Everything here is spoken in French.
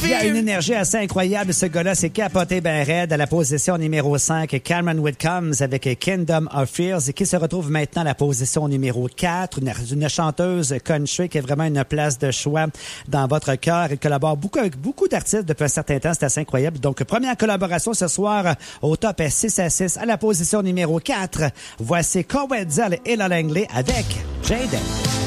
Il a une énergie assez incroyable, ce gars-là. C'est capoté ben raide. À la position numéro 5, Cameron Whitcombs avec Kingdom of Fears, qui se retrouve maintenant à la position numéro 4. Une chanteuse country qui a vraiment une place de choix dans votre cœur. Elle collabore beaucoup avec beaucoup d'artistes depuis un certain temps. C'est assez incroyable. Donc, première collaboration ce soir au top 6-6. À la position numéro 4, voici Cowell et Ella Langley avec Jaden.